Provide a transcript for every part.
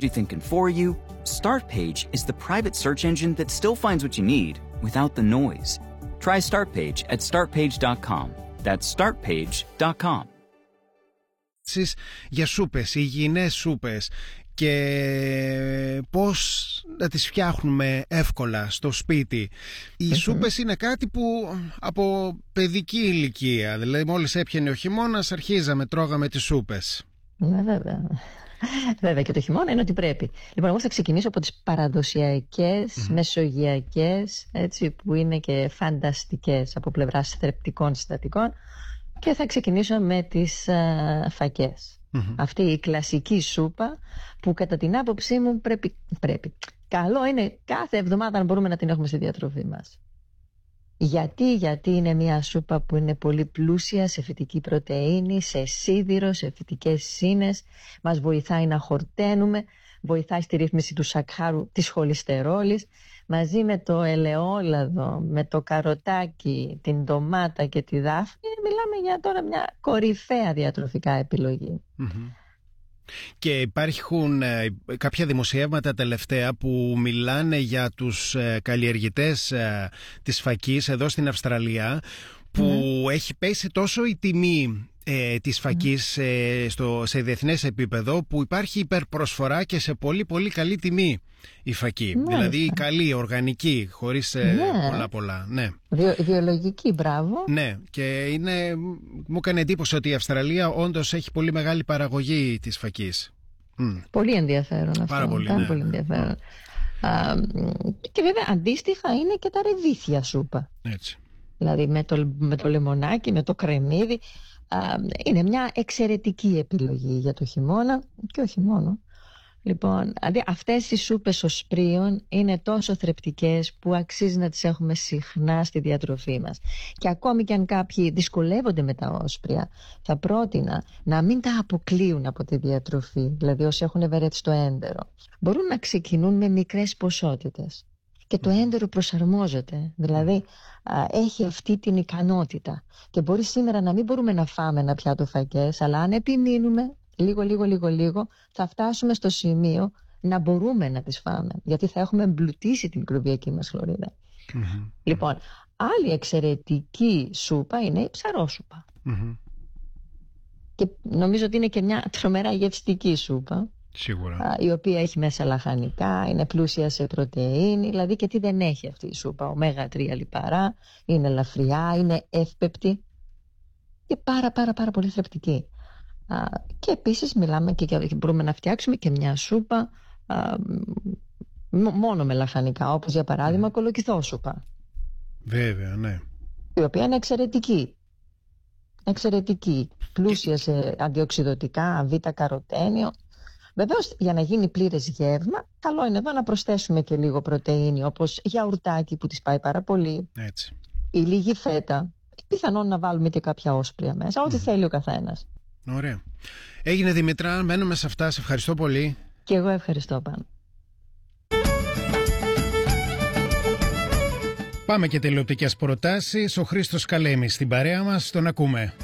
technology thinking for you, Startpage is the private search engine that still finds what you need without the noise. Try Startpage at startpage.com. That's startpage.com. Για σούπες, υγιεινές σούπες και πώς να τις φτιάχνουμε εύκολα στο σπίτι. Οι σούπες είναι κάτι που από παιδική ηλικία, δηλαδή μόλις έπιανε ο χειμώνας αρχίζαμε, τρώγαμε τις σούπες. Ναι, βέβαια. Βέβαια, και το χειμώνα είναι ότι πρέπει. Λοιπόν, εγώ θα ξεκινήσω από τις παραδοσιακές, μεσογειακές, έτσι, που είναι και φανταστικές από πλευράς θρεπτικών συστατικών, και θα ξεκινήσω με τις φακές. Αυτή η κλασική σούπα που κατά την άποψή μου πρέπει. Καλό είναι κάθε εβδομάδα να μπορούμε να την έχουμε στη διατροφή μας. Γιατί είναι μια σούπα που είναι πολύ πλούσια σε φυτική πρωτεΐνη, σε σίδηρο, σε φυτικές σύνες, μας βοηθάει να χορταίνουμε, βοηθάει στη ρύθμιση του σακχάρου, της χολυστερόλης, μαζί με το ελαιόλαδο, με το καροτάκι, την ντομάτα και τη δάφνη. Μιλάμε για τώρα μια κορυφαία διατροφικά επιλογή. Και υπάρχουν κάποια δημοσιεύματα τελευταία που μιλάνε για τους καλλιεργητές της φακής εδώ στην Αυστραλία, που έχει πέσει τόσο η τιμή της φακής σε διεθνές επίπεδο, που υπάρχει υπερπροσφορά και σε πολύ πολύ καλή τιμή η φακή. Δηλαδή καλή, οργανική, χωρίς πολλά. Ναι. Βιολογική, μπράβο. Ναι, και μου έκανε εντύπωση ότι η Αυστραλία όντως έχει πολύ μεγάλη παραγωγή της φακής. Πολύ ενδιαφέρον αυτό. Πάρα πολύ, πολύ ενδιαφέρον. Και βέβαια αντίστοιχα είναι και τα ρεβίθια σούπα. Έτσι. Δηλαδή με το λεμονάκι, με το κρεμμύδι. Είναι μια εξαιρετική επιλογή για το χειμώνα και όχι μόνο. Λοιπόν, αυτές οι σούπες οσπρίων είναι τόσο θρεπτικές που αξίζει να τις έχουμε συχνά στη διατροφή μας. Και ακόμη και αν κάποιοι δυσκολεύονται με τα όσπρια, θα πρότεινα να μην τα αποκλείουν από τη διατροφή, δηλαδή όσοι έχουν ευερέθει στο έντερο. Μπορούν να ξεκινούν με μικρές ποσότητες. Και το έντερο προσαρμόζεται, δηλαδή έχει αυτή την ικανότητα. Και μπορεί σήμερα να μην μπορούμε να φάμε ένα πιάτο φακές, αλλά αν επιμείνουμε λίγο, θα φτάσουμε στο σημείο να μπορούμε να τις φάμε, γιατί θα έχουμε εμπλουτίσει την μικροβιακή μας χλωρίδα. Λοιπόν, άλλη εξαιρετική σούπα είναι η ψαρόσουπα. Και νομίζω ότι είναι και μια τρομερά γευστική σούπα. Σίγουρα. Η οποία έχει μέσα λαχανικά, είναι πλούσια σε πρωτεΐνη, δηλαδή και τι δεν έχει αυτή η σούπα, ωμέγα 3 λιπαρά, είναι ελαφριά, είναι εύπεπτη και πάρα πολύ θρεπτική. Και επίσης μιλάμε και μπορούμε να φτιάξουμε και μια σούπα μόνο με λαχανικά, όπως για παράδειγμα κολοκυθόσουπα. Βέβαια, ναι. Η οποία είναι εξαιρετική, πλούσια σε αντιοξυδοτικά, β-καροτένιο. Βεβαίως, για να γίνει πλήρες γεύμα, καλό είναι εδώ να προσθέσουμε και λίγο πρωτεΐνη, όπως γιαουρτάκι που της πάει πάρα πολύ. Έτσι. Η λίγη φέτα. Πιθανόν να βάλουμε και κάποια όσπρια μέσα, ό,τι θέλει ο καθένας. Ωραία. Έγινε, Δημήτρα, μένουμε σε αυτά. Σε ευχαριστώ πολύ. Και εγώ ευχαριστώ πάνω. Πάμε και τηλεοπτικές προτάσεις. Ο Χρήστος Καλέμης στην παρέα μας, τον ακούμε.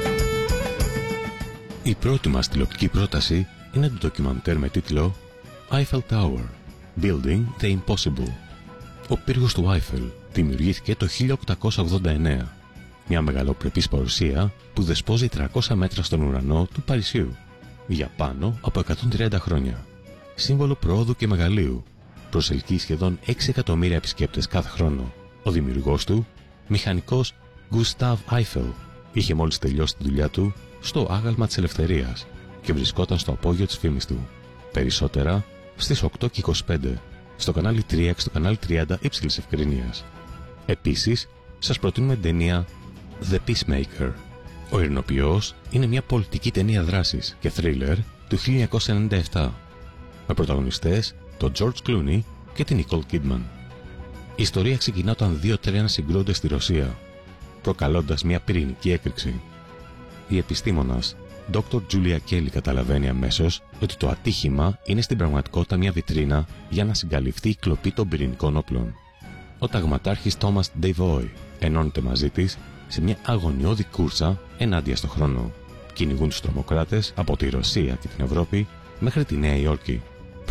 Η πρώτη μας τηλεοπτική πρόταση είναι το ντοκιμαντέρ με τίτλο Eiffel Tower, Building the Impossible. Ο πύργος του Άιφελ δημιουργήθηκε το 1889. Μια μεγαλοπρεπής παρουσία που δεσπόζει 300 μέτρα στον ουρανό του Παρισιού για πάνω από 130 χρόνια. Σύμβολο προόδου και μεγαλείου, προσελκύει σχεδόν 6 εκατομμύρια επισκέπτες κάθε χρόνο. Ο δημιουργός του, μηχανικός Gustav Eiffel, είχε μόλις τελειώσει τη δουλειά του στο άγαλμα της Ελευθερίας και βρισκόταν στο απόγειο της φήμης του. Περισσότερα στις 8:25 στο κανάλι 3 και στο κανάλι 30 υψηλής ευκρινίας. Επίσης, σας προτείνουμε την ταινία The Peacemaker. Ο ειρηνοποιός είναι μια πολιτική ταινία δράσης και θρίλερ του 1997 με πρωταγωνιστές τον George Clooney και την Nicole Kidman. Η ιστορία ξεκινά όταν δύο τρένα συγκρούνται στη Ρωσία, προκαλώντας μια πυρηνική έκρηξη. Η επιστήμονας Dr. Julia Kelly καταλαβαίνει αμέσως ότι το ατύχημα είναι στην πραγματικότητα μια βιτρίνα για να συγκαλυφθεί η κλοπή των πυρηνικών όπλων. Ο ταγματάρχης Thomas Devoy ενώνεται μαζί της σε μια αγωνιώδη κούρσα ενάντια στο χρόνο. Κυνηγούν τους τρομοκράτες από τη Ρωσία και την Ευρώπη μέχρι τη Νέα Υόρκη.